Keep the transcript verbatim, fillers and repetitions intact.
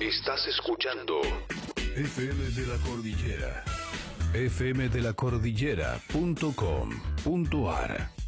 Estás escuchando F M de la Cordillera. F M de la Cordillera punto com punto a r